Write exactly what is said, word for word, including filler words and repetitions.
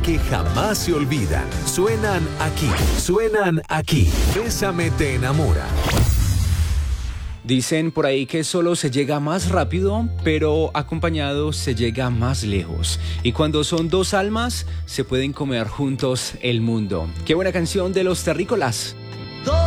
que jamás se olvidan. Suenan aquí, suenan aquí. Bésame te enamora. Dicen por ahí que solo se llega más rápido, pero acompañado se llega más lejos. Y cuando son dos almas, se pueden comer juntos el mundo. Qué buena canción de Los Terrícolas.